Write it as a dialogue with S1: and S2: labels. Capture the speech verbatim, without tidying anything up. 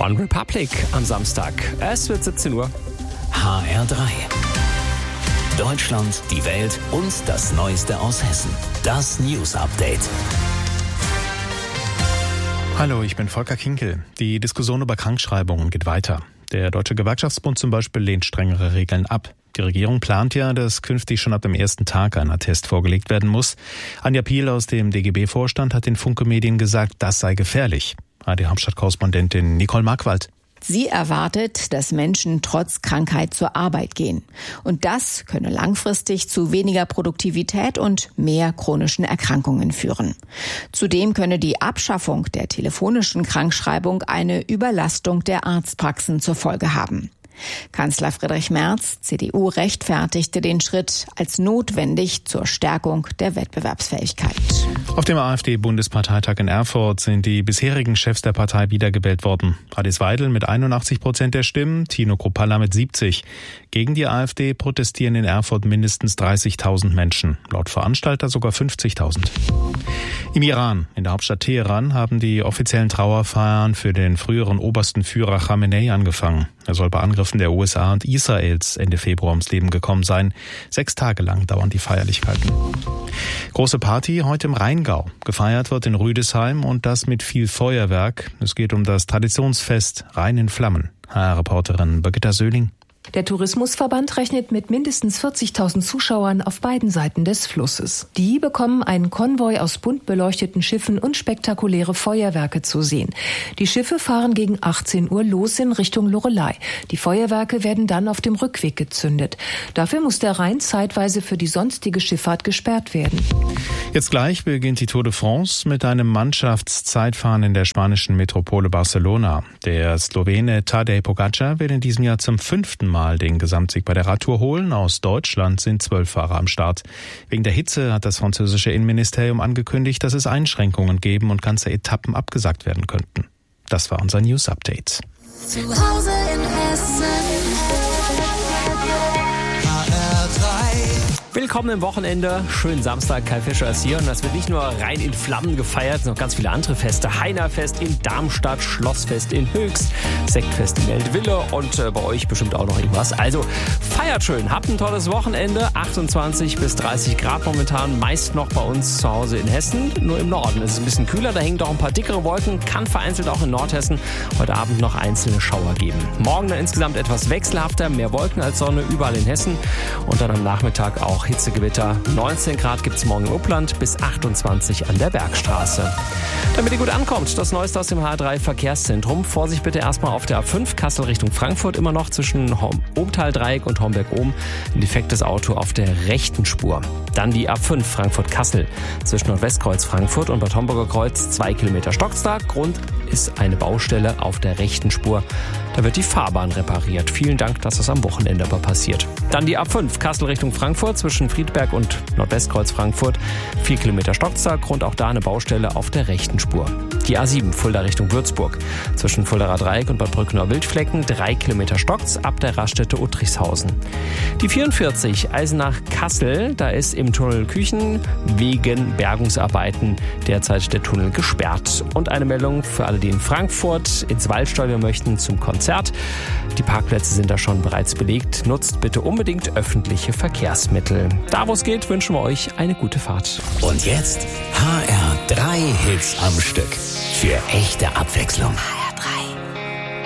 S1: One Republic am Samstag. Es wird siebzehn Uhr.
S2: H R drei. Deutschland, die Welt und das Neueste aus Hessen. Das News Update.
S3: Hallo, ich bin Volker Kinkel. Die Diskussion über Krankschreibungen geht weiter. Der Deutsche Gewerkschaftsbund zum Beispiel lehnt strengere Regeln ab. Die Regierung plant ja, dass künftig schon ab dem ersten Tag ein Attest vorgelegt werden muss. Anja Piel aus dem D G B-Vorstand hat den Funke Medien gesagt, das sei gefährlich. A R D-Hauptstadt-Korrespondentin Nicole Markwald.
S4: Sie erwartet, dass Menschen trotz Krankheit zur Arbeit gehen. Und das könne langfristig zu weniger Produktivität und mehr chronischen Erkrankungen führen. Zudem könne die Abschaffung der telefonischen Krankschreibung eine Überlastung der Arztpraxen zur Folge haben. Kanzler Friedrich Merz, C D U, rechtfertigte den Schritt als notwendig zur Stärkung der Wettbewerbsfähigkeit.
S3: Auf dem AfD-Bundesparteitag in Erfurt sind die bisherigen Chefs der Partei wiedergewählt worden. Alice Weidel mit einundachtzig Prozent der Stimmen, Tino Kruppalla mit siebzig. Gegen die AfD protestieren in Erfurt mindestens dreißigtausend Menschen, laut Veranstalter sogar fünfzigtausend. Im Iran, in der Hauptstadt Teheran, haben die offiziellen Trauerfeiern für den früheren obersten Führer Khamenei angefangen. Er soll bei Angriffen der U S A und Israels Ende Februar ums Leben gekommen sein. Sechs Tage lang dauern die Feierlichkeiten. Große Party heute im Rheingau. Gefeiert wird in Rüdesheim und das mit viel Feuerwerk. Es geht um das Traditionsfest Rhein in Flammen. H R-Reporterin Birgitta Söhling.
S5: Der Tourismusverband rechnet mit mindestens vierzigtausend Zuschauern auf beiden Seiten des Flusses. Die bekommen einen Konvoi aus bunt beleuchteten Schiffen und spektakuläre Feuerwerke zu sehen. Die Schiffe fahren gegen achtzehn Uhr los in Richtung Loreley. Die Feuerwerke werden dann auf dem Rückweg gezündet. Dafür muss der Rhein zeitweise für die sonstige Schifffahrt gesperrt werden.
S3: Jetzt gleich beginnt die Tour de France mit einem Mannschaftszeitfahren in der spanischen Metropole Barcelona. Der Slowene Tadej Pogačar will in diesem Jahr zum fünften Mal den Gesamtsieg bei der Radtour holen. Aus Deutschland sind zwölf Fahrer am Start. Wegen der Hitze hat das französische Innenministerium angekündigt, dass es Einschränkungen geben und ganze Etappen abgesagt werden könnten. Das war unser News Update.
S6: Zu Hause in Hessen. H R drei.
S1: Willkommen im Wochenende. Schönen Samstag, Kai Fischer ist hier. Und das wird nicht nur rein in Flammen gefeiert, sondern noch ganz viele andere Feste. Heinerfest in Darmstadt, Schlossfest in Höchst, Sektfest in Eltville und äh, bei euch bestimmt auch noch irgendwas. Also feiert schön, habt ein tolles Wochenende. achtundzwanzig bis dreißig Grad momentan, meist noch bei uns zu Hause in Hessen. Nur im Norden ist es ein bisschen kühler, da hängen doch ein paar dickere Wolken. Kann vereinzelt auch in Nordhessen heute Abend noch einzelne Schauer geben. Morgen dann insgesamt etwas wechselhafter, mehr Wolken als Sonne überall in Hessen. Und dann am Nachmittag auch Hitzegewitter. neunzehn Grad gibt es morgen im Upland bis achtundzwanzig an der Bergstraße. Damit ihr gut ankommt, das Neueste aus dem H R drei Verkehrszentrum. Vorsicht bitte erstmal auf der A fünf Kassel Richtung Frankfurt, immer noch zwischen Obtal-Dreieck und Homberg-Ohm. Ein defektes Auto auf der rechten Spur. Dann die A fünf Frankfurt-Kassel zwischen Nordwestkreuz Frankfurt und Bad Homburger Kreuz. Zwei Kilometer Stockstag. Grund ist eine Baustelle auf der rechten Spur. Da wird die Fahrbahn repariert. Vielen Dank, dass das am Wochenende aber passiert. Dann die A fünf Kassel Richtung Frankfurt zwischen Friedberg und Nordwestkreuz Frankfurt. Vier Kilometer Stockstag. Grund auch da eine Baustelle auf der rechten Spur. Die A sieben Fulda Richtung Würzburg zwischen Fuldaer Dreieck und Bad Brückner Wildflecken. Drei Kilometer Stocks ab der Raststätte Uttrichshausen. Die vierundvierzig Eisenach-Kassel. Da ist im Tunnel Küchen wegen Bergungsarbeiten derzeit der Tunnel gesperrt. Und eine Meldung für alle, die in Frankfurt ins Waldstadion möchten zum Konzert. Die Parkplätze sind da schon bereits belegt. Nutzt bitte unbedingt öffentliche Verkehrsmittel. Da, wo es geht, wünschen wir euch eine gute Fahrt.
S2: Und jetzt H R drei Hits am Stück. Für echte Abwechslung.